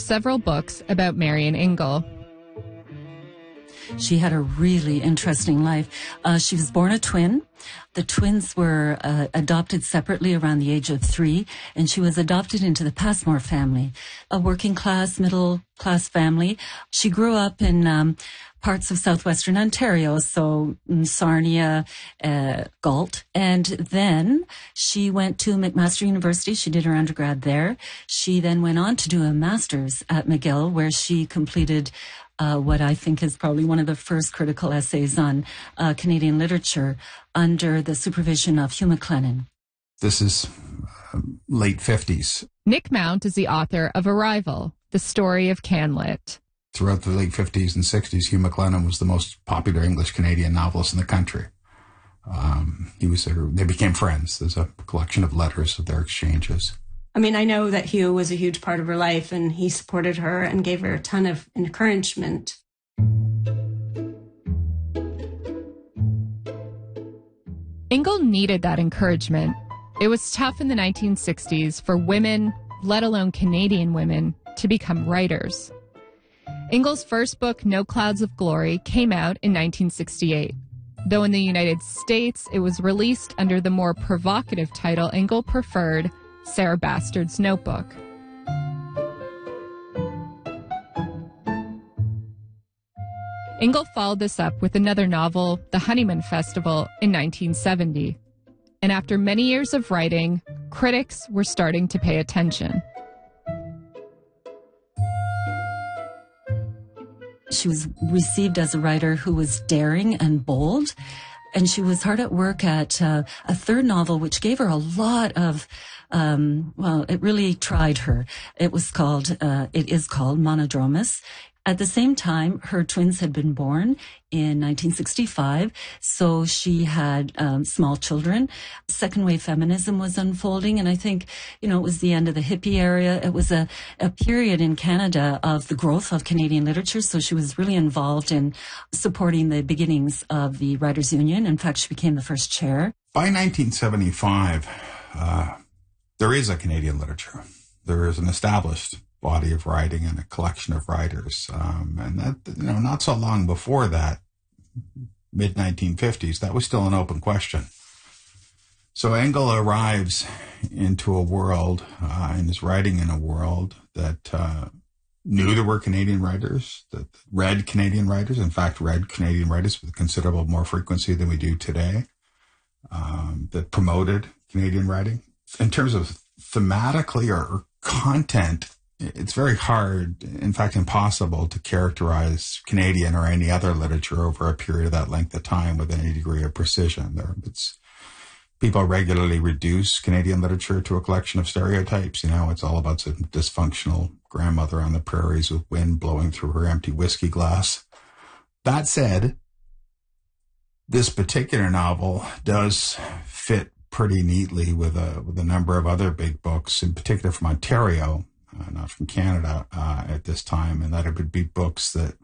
several books about Marion Ingle. She had a really interesting life. She was born a twin. The twins were adopted separately around the age of 3, and she was adopted into the Passmore family, a working class, middle class family. She grew up in parts of southwestern Ontario, so Sarnia, Galt. And then she went to McMaster University. She did her undergrad there. She then went on to do a master's at McGill, where she completed what I think is probably one of the first critical essays on Canadian literature under the supervision of Hugh MacLennan. This is late 50s. Nick Mount is the author of Arrival, the story of CanLit. Throughout the late 50s and 60s, Hugh MacLennan was the most popular English-Canadian novelist in the country. They became friends. There's a collection of letters of their exchanges. I mean, I know that Hugh was a huge part of her life, and he supported her and gave her a ton of encouragement. Ingle needed that encouragement. It was tough in the 1960s for women, let alone Canadian women, to become writers. Ingle's first book, No Clouds of Glory, came out in 1968. Though in the United States, it was released under the more provocative title Ingle preferred, Sarah Bastard's Notebook. Ingle followed this up with another novel, The Honeyman Festival, in 1970. And after many years of writing, critics were starting to pay attention. She was received as a writer who was daring and bold, and she was hard at work at a third novel, which gave her a lot of, it really tried her. It is called Monodromus. At the same time, her twins had been born in 1965, so she had small children. Second wave feminism was unfolding, and I think, it was the end of the hippie era. It was a period in Canada of the growth of Canadian literature, so she was really involved in supporting the beginnings of the Writers' Union. In fact, she became the first chair. By 1975, there is a Canadian literature. There is an established body of writing and a collection of writers. And that, not so long before that, mid-1950s, that was still an open question. So Ingle arrives into a world and is writing in a world that knew there were Canadian writers, that read Canadian writers, in fact, read Canadian writers with considerable more frequency than we do today, that promoted Canadian writing. In terms of thematically or content, it's very hard, in fact impossible, to characterize Canadian or any other literature over a period of that length of time with any degree of precision. People regularly reduce Canadian literature to a collection of stereotypes. It's all about some dysfunctional grandmother on the prairies with wind blowing through her empty whiskey glass. That said, this particular novel does fit pretty neatly with a number of other big books, in particular from Ontario, not from Canada at this time, and that it would be books that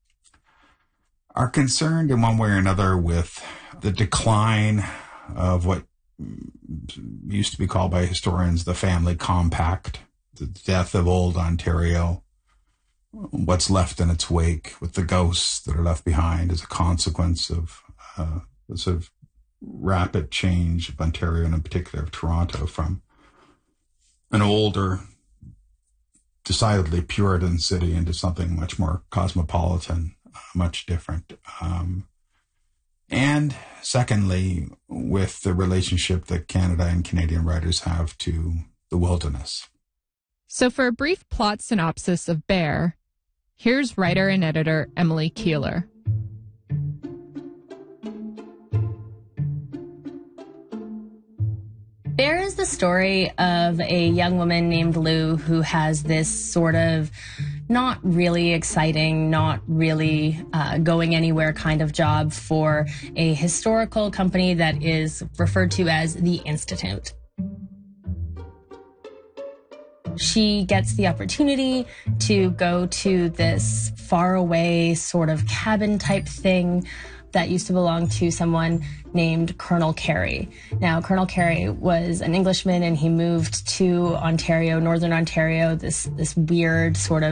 are concerned in one way or another with the decline of what used to be called by historians the family compact, the death of old Ontario, what's left in its wake with the ghosts that are left behind as a consequence of the sort of rapid change of Ontario, and in particular of Toronto, from an older, decidedly Puritan city into something much more cosmopolitan, much different. And secondly, with the relationship that Canada and Canadian writers have to the wilderness. So for a brief plot synopsis of Bear, here's writer and editor Emily Keeler. Bear is the story of a young woman named Lou who has this sort of not really exciting, not really going anywhere kind of job for a historical company that is referred to as the Institute. She gets the opportunity to go to this faraway sort of cabin type thing that used to belong to someone named Colonel Carey. Now, Colonel Carey was an Englishman, and he moved to Ontario, Northern Ontario, this weird sort of